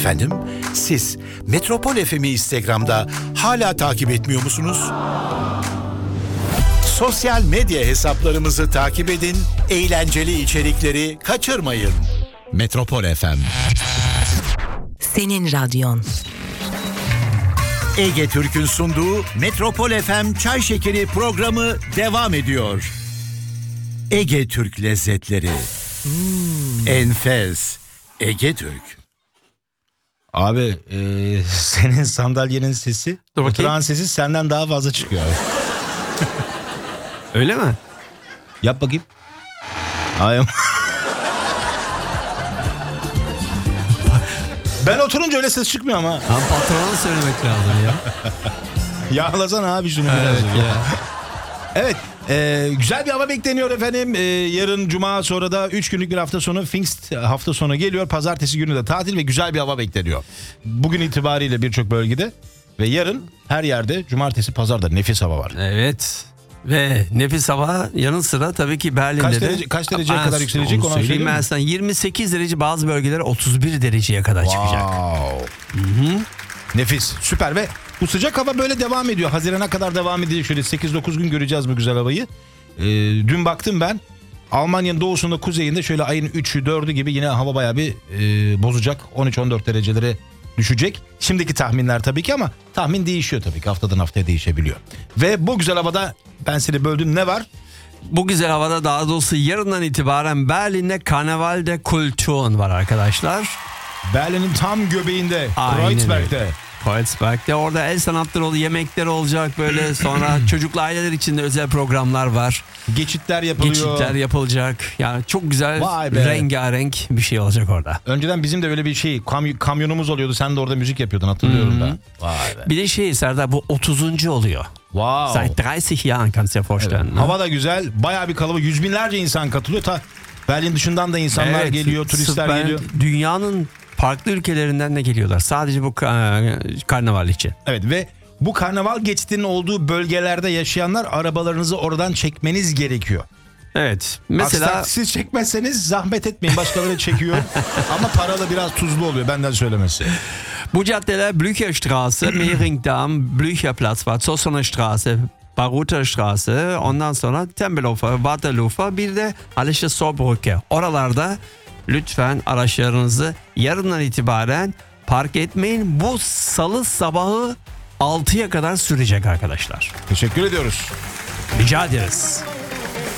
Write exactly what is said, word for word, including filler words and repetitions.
Efendim, siz Metropol F M'i Instagram'da hala takip etmiyor musunuz? Sosyal medya hesaplarımızı takip edin, eğlenceli içerikleri kaçırmayın. Metropol F M. Senin radyon. Ege Türk'ün sunduğu Metropol F M Çay Şekeri programı devam ediyor. Ege Türk lezzetleri. Hmm. Enfes. Ege Türk. Abi e, senin sandalyenin sesi, Dur oturan sesi senden daha fazla çıkıyor abi. Öyle mi? Yap bakayım. Ay. Ben oturunca öyle ses çıkmıyor ama. Tam patrona söylemek lazım ya. Yağlasana abi şunu. Evet biraz ya. Evet. E, güzel bir hava bekleniyor efendim. E, yarın cuma, sonra da üç günlük bir hafta sonu, Pfingst hafta sonu geliyor. Pazartesi günü de tatil ve güzel bir hava bekleniyor. Bugün itibariyle birçok bölgede ve yarın her yerde cumartesi pazarda nefis hava var. Evet. Ve nefis hava yanı sıra tabii ki Berlin'de Kaç de... derece, kaç dereceye Aa, kadar yükselecek onu söyleyeyim söyleyeyim ben mi? sana. yirmi sekiz derece, bazı bölgeler otuz bir dereceye kadar çıkacak. Wow. Hı-hı. Nefis, süper ve bu sıcak hava böyle devam ediyor. Hazirana kadar devam ediyor. Şöyle sekiz dokuz gün göreceğiz bu güzel havayı. Ee, dün baktım ben. Almanya'nın doğusunda, kuzeyinde şöyle ayın üçü dördü gibi yine hava bayağı bir e, bozacak. on üç on dört derecelere düşecek. Şimdiki tahminler tabii ki ama tahmin değişiyor tabii ki. Haftadan haftaya değişebiliyor. Ve bu güzel havada, ben seni böldüm, ne var? Bu güzel havada, daha doğrusu yarından itibaren Berlin'de Karneval de Kulturen var arkadaşlar. Berlin'in tam göbeğinde, Aynen Kreuzberg'de. öyle. Kreuzberg'de orada el sanatları oluyor, yemekler olacak böyle, sonra çocuklu aileler için de özel programlar var. Geçitler yapılıyor. Geçitler yapılacak. Yani çok güzel, rengarenk bir şey olacak orada. Önceden bizim de böyle bir şey kam- kamyonumuz oluyordu. Sen de orada müzik yapıyordun, hatırlıyorum Hmm. da. Vay be. Bir de şey Serdar, bu otuzuncu oluyor. Wow. Seit dreißig Jahren kannst du dir vorstellen. Evet. Hava da güzel. Bayağı bir kalabalık. Yüz binlerce insan katılıyor. Ta Berlin dışından da insanlar Evet, geliyor. Turistler ben- geliyor. Dünyanın farklı ülkelerinden de geliyorlar. Sadece bu ka- karnaval için. Evet ve bu karnaval geçitinin olduğu bölgelerde yaşayanlar, arabalarınızı oradan çekmeniz gerekiyor. Evet. Mesela Aksi siz çekmezseniz zahmet etmeyin. Başkaları çekiyor. Ama paralı, biraz tuzlu oluyor, benden söylemesi. bu caddeler Blücherstraße, Mehringdamm, Blücherplatz var, Zossner Straße, Baruter Straße, ondan sonra Tempelhofer, Waterloofer, bir de Hallische Sorbrücke. Oralarda lütfen araçlarınızı yarından itibaren park etmeyin. Bu salı sabahı altıya kadar sürecek arkadaşlar. Teşekkür ediyoruz. Rica ederiz.